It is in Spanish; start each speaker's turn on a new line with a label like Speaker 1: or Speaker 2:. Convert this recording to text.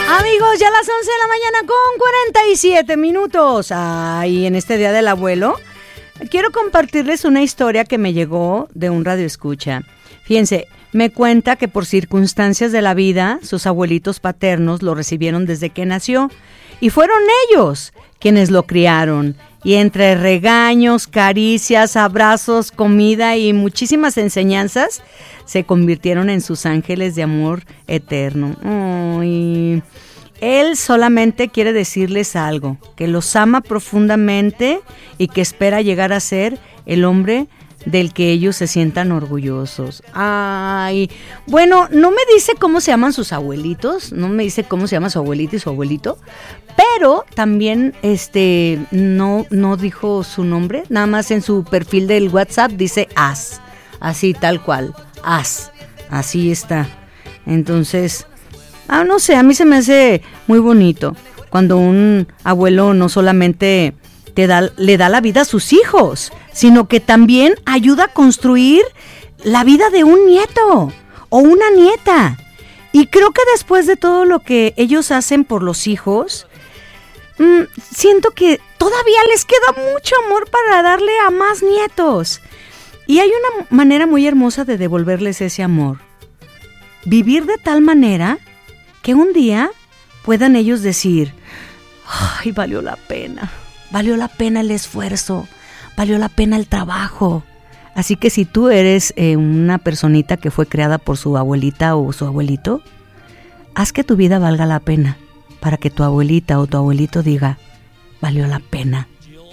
Speaker 1: Amigos, ya las 11 de la mañana con 47 minutos. Ay, en este Día del Abuelo, quiero compartirles una historia que me llegó de un radioescucha. Fíjense, me cuenta que por circunstancias de la vida, sus abuelitos paternos lo recibieron desde que nació. Y fueron ellos quienes lo criaron. Y entre regaños, caricias, abrazos, comida y muchísimas enseñanzas, se convirtieron en sus ángeles de amor eterno. Ay, él solamente quiere decirles algo, que los ama profundamente y que espera llegar a ser el hombre del que ellos se sientan orgullosos. Ay, bueno, no me dice cómo se llaman sus abuelitos, no me dice cómo se llama su abuelita y su abuelito, pero también no dijo su nombre, nada más en su perfil del WhatsApp dice As, así tal cual, As, así está. Entonces, no sé, a mí se me hace muy bonito cuando un abuelo no solamente le da la vida a sus hijos, sino que también ayuda a construir la vida de un nieto o una nieta. Y creo que después de todo lo que ellos hacen por los hijos, siento que todavía les queda mucho amor para darle a más nietos. Y hay una manera muy hermosa de devolverles ese amor. Vivir de tal manera que un día puedan ellos decir, ay, valió la pena el esfuerzo, valió la pena el trabajo. Así que si tú eres una personita que fue creada por su abuelita o su abuelito, haz que tu vida valga la pena para que tu abuelita o tu abuelito diga, valió la pena